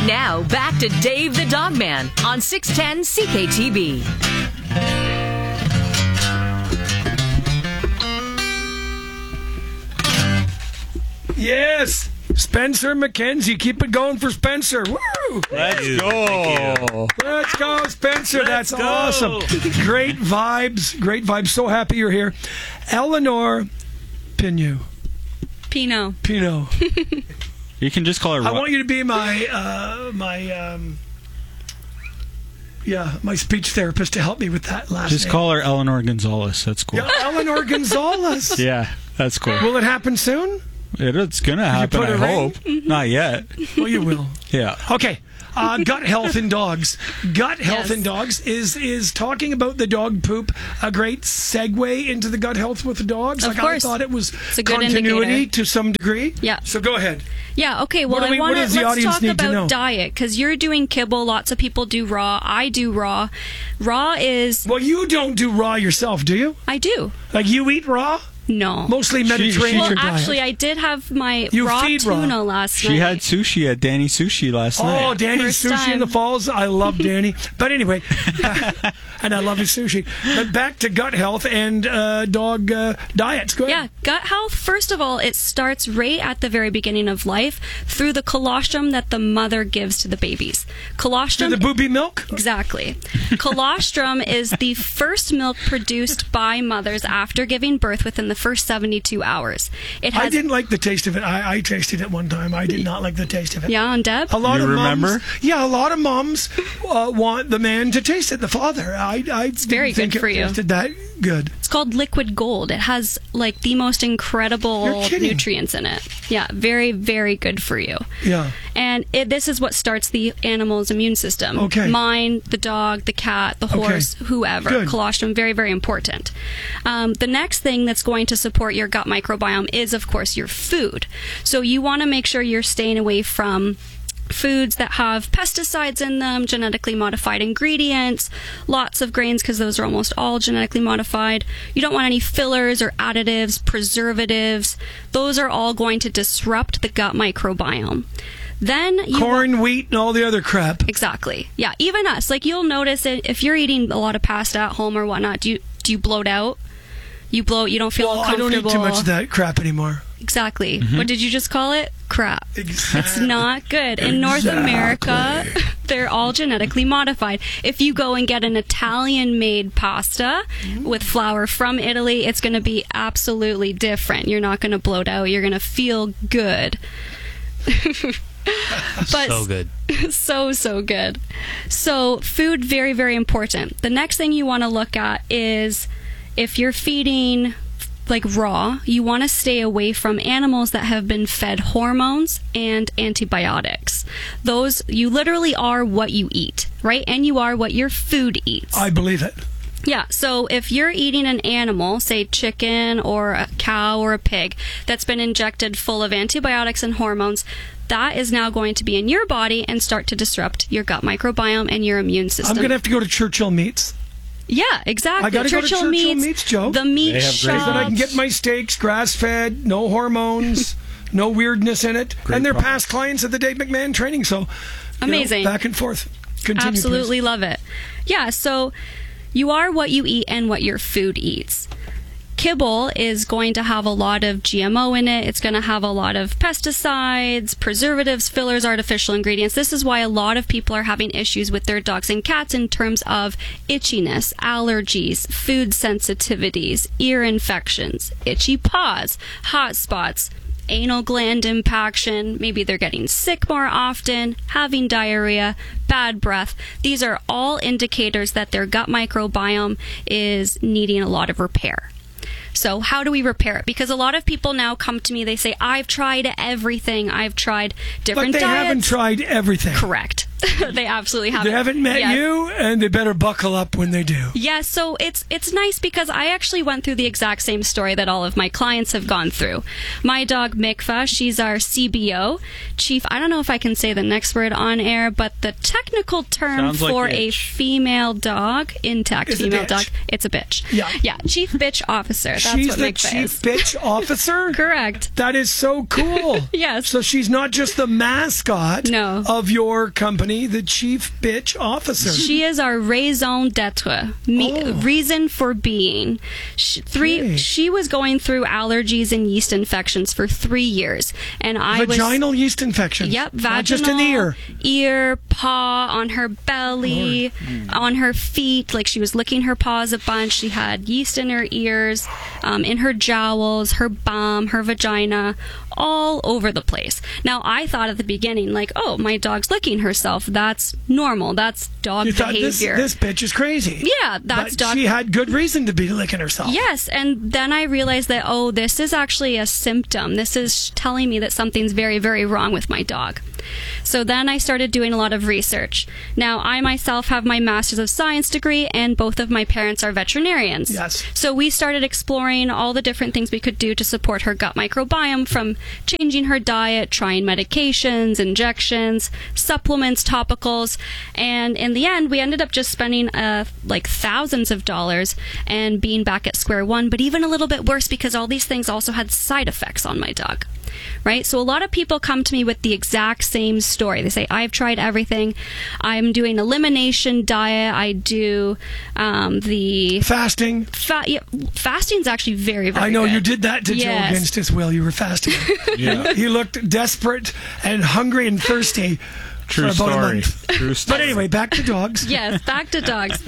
Now, back to Dave the Dog Man on 610 CKTB. Yes, Spencer McKenzie. Keep it going for Spencer. Woo! Let's go. Let's go, Spencer. That's awesome. Great vibes. Great vibes. So happy you're here. Eleanor Pinot. You can just call her. I want you to be my speech therapist to help me with that last Just name. call her Eleanor Gonzalez. That's cool. Yeah, Eleanor Gonzalez. Yeah, that's cool. Will it happen soon? It's going to happen, put I a ring? hope. Not yet. Well, you will. Yeah. Okay. Gut health in dogs. Gut health in dogs is talking about the dog poop a great segue into the gut health with the dogs? Of course. I thought it was It's a good continuity indicator. to some degree. Yeah. So go ahead. Yeah, okay. Well, What does the let's audience talk need to know? about diet, because you're doing kibble. Lots of people do raw. I do raw. Raw is... Well, you don't do raw yourself, do you? I do. Like you eat raw? No. Mostly Mediterranean Well, diet. actually, I did have my You raw feed raw. tuna last night. She had sushi at Danny Sushi last night. Oh, Danny's First Sushi in the time. Falls. I love Danny. But anyway, and I love his sushi. But back to gut health and dog diets. Go ahead. Yeah, gut health, first of all, it starts right at the very beginning of life through the colostrum that the mother gives to the babies. Colostrum... The booby milk? Exactly. Colostrum is the first milk produced by mothers after giving birth within the first 72 hours. It has... I didn't like the taste of it. I tasted it one time. I did not like the taste of it. Yeah, and Deb? A lot You of remember? moms, yeah, a lot of moms want the man to taste it. The father, it's very good for you. Tasted that good. It's called liquid gold. It has like the most incredible You're kidding. nutrients in it. Yeah, very, very good for you. Yeah. And this is what starts the animal's immune system. Okay. Mine, the dog, the cat, the horse, whoever. Good. Colostrum, very, very important. The next thing that's going to support your gut microbiome is, of course, your food. So you want to make sure you're staying away from foods that have pesticides in them, genetically modified ingredients, lots of grains, because those are almost all genetically modified. You don't want any fillers or additives, preservatives. Those are all going to disrupt the gut microbiome. Then you Corn, wheat, and all the other crap. Exactly. Yeah, even us. Like, you'll notice it if you're eating a lot of pasta at home or whatnot. Do you bloat out? You bloat, you don't feel Well, I uncomfortable. don't eat too much of that crap anymore. Exactly. What did you just call it? Crap. Exactly. It's not good. In North America, they're all genetically modified. If you go and get an Italian-made pasta with flour from Italy, it's going to be absolutely different. You're not going to bloat out. You're going to feel good. But So good. so good. So food, very, very important. The next thing you want to look at is if you're feeding like raw, you want to stay away from animals that have been fed hormones and antibiotics. Those, you literally are what you eat, right? And you are what your food eats. I believe it. Yeah, so if you're eating an animal, say chicken or a cow or a pig, that's been injected full of antibiotics and hormones, that is now going to be in your body and start to disrupt your gut microbiome and your immune system. I'm going to have to go to Churchill Meats. Yeah, exactly. I got to go to Churchill Meats, Joe. The meat They have great- shops. That I can get my steaks grass-fed, no hormones, no weirdness in it. Great and they're products. past clients of the Dave McMahon training, so you know, Amazing. back and forth. Continue, Absolutely please. love it. Yeah, so you are what you eat and what your food eats. Kibble is going to have a lot of GMO in it. It's going to have a lot of pesticides, preservatives, fillers, artificial ingredients. This is why a lot of people are having issues with their dogs and cats in terms of itchiness, allergies, food sensitivities, ear infections, itchy paws, hot spots, anal gland impaction, maybe they're getting sick more often, having diarrhea, bad breath. These are all indicators that their gut microbiome is needing a lot of repair. So how do we repair it? Because a lot of people now come to me, they say, I've tried everything. I've tried different But they diets. haven't tried everything. Correct. They absolutely They haven't. haven't met Yes. you, and they better buckle up when they do. Yeah, so it's nice because I actually went through the exact same story that all of my clients have gone through. My dog Mikva, she's our CBO, Chief. I don't know if I can say the next word on air, but the technical term Sounds like for a bitch. female dog, intact Is a female bitch. dog, it's a bitch. Yeah. Chief Bitch Officer. That's She's what the Mikva chief is. bitch officer? Correct. That is so cool. Yes. So she's not just the mascot No. of your company, the chief bitch officer. She is our raison d'etre, reason for being. Okay. She was going through allergies and yeast infections for 3 years, and I was Vaginal yeast infection. Yep, vaginal, Not just in the ear. paw, on her belly, on her feet. Like she was licking her paws a bunch. She had yeast in her ears, in her jowls, her bum, her vagina, all over the place. Now, I thought at the beginning, like, oh, my dog's licking herself. That's normal. That's dog You thought this behavior. bitch is crazy. Yeah, that's but dog. she had good reason to be licking herself. Yes, and then I realized that, oh, this is actually a symptom. This is telling me that something's very, very wrong with my dog. So then I started doing a lot of research. Now, I myself have my Master's of Science degree, and both of my parents are veterinarians. Yes. So we started exploring all the different things we could do to support her gut microbiome, from changing her diet, trying medications, injections, supplements, topicals, and in the end, we ended up just spending like thousands of dollars and being back at square one, but even a little bit worse because all these things also had side effects on my dog. Right? So a lot of people come to me with the exact same story. They say, I've tried everything. I'm doing elimination diet. I do the... Fasting. Fasting's actually very, very I know good. you did that to Joe Yes. against his will. You were fasting. Yeah. He looked desperate and hungry and thirsty True for about a story. month. True story. But anyway, back to dogs. Yes, back to dogs.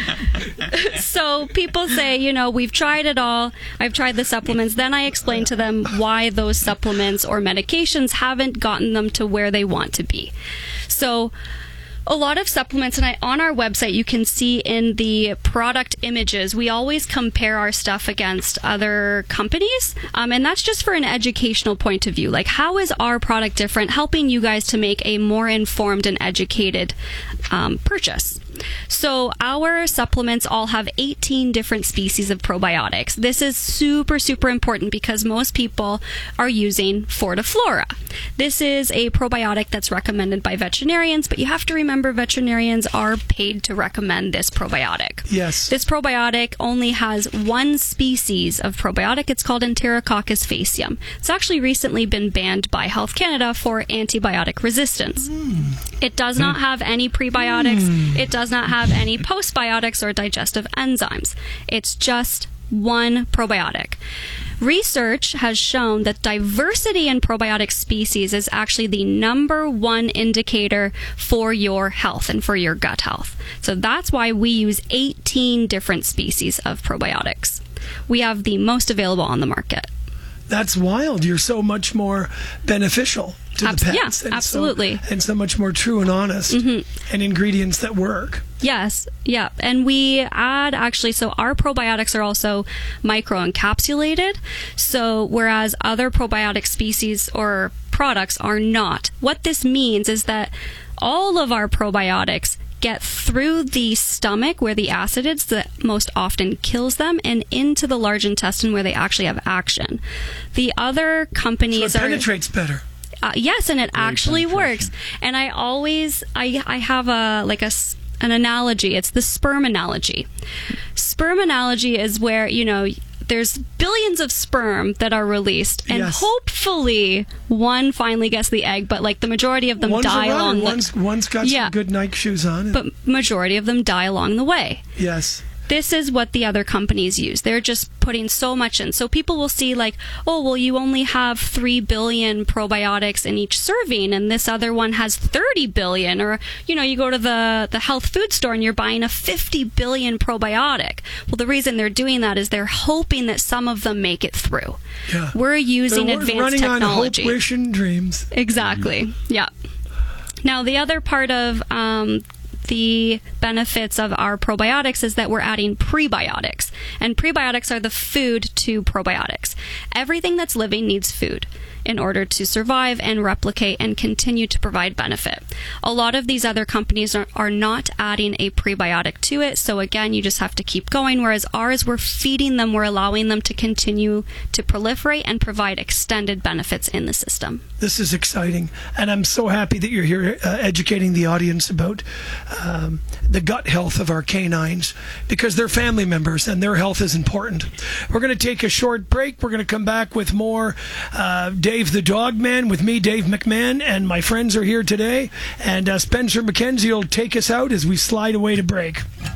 So people say, we've tried it all. I've tried the supplements. Then I explain to them why those supplements or medications haven't gotten them to where they want to be. So a lot of supplements, and on our website you can see in the product images, we always compare our stuff against other companies, and that's just for an educational point of view. Like, how is our product different, helping you guys to make a more informed and educated purchase. So our supplements all have 18 different species of probiotics. This is super, super important because most people are using Fortiflora. This is a probiotic that's recommended by veterinarians, but you have to remember veterinarians are paid to recommend this probiotic. Yes. This probiotic only has one species of probiotic. It's called Enterococcus faecium. It's actually recently been banned by Health Canada for antibiotic resistance. It does not have any prebiotics. It does not have any postbiotics or digestive enzymes. It's just one probiotic. Research has shown that diversity in probiotic species is actually the number one indicator for your health and for your gut health. So that's why we use 18 different species of probiotics. We have the most available on the market. That's wild. You're so much more beneficial to the pets. Yeah, absolutely. And so much more true and honest. And ingredients that work. Yes, yeah. And we add so our probiotics are also microencapsulated. So whereas other probiotic species or products are not. What this means is that all of our probiotics get through the stomach where the acid is that most often kills them and into the large intestine where they actually have action. The other companies So it penetrates better. Yes, and it actually works. And I have an analogy. It's the sperm analogy. Sperm analogy is where, there's billions of sperm that are released, and Yes. hopefully one finally gets the egg, but like the majority of them One's die a runner. along One's got Yeah. some good Nike shoes on. but majority of them die along the way. Yes. This is what the other companies use. They're just putting so much in. So people will see like, oh, well, you only have 3 billion probiotics in each serving, and this other one has 30 billion. Or, you go to the health food store and you're buying a 50 billion probiotic. Well, the reason they're doing that is they're hoping that some of them make it through. Yeah. We're using They're advanced running technology. on hope, wish, and dreams. Exactly. Yeah. Now, the other part of the benefits of our probiotics is that we're adding prebiotics. And prebiotics are the food to probiotics. Everything that's living needs food. in order to survive and replicate and continue to provide benefit. A lot of these other companies are not adding a prebiotic to it, so again, you just have to keep going, whereas ours, we're feeding them, we're allowing them to continue to proliferate and provide extended benefits in the system. This is exciting, and I'm so happy that you're here educating the audience about the gut health of our canines, because they're family members and their health is important. We're going to take a short break. We're going to come back with more Dave the Dog Man with me, Dave McMahon, and my friends are here today, and Spencer McKenzie will take us out as we slide away to break.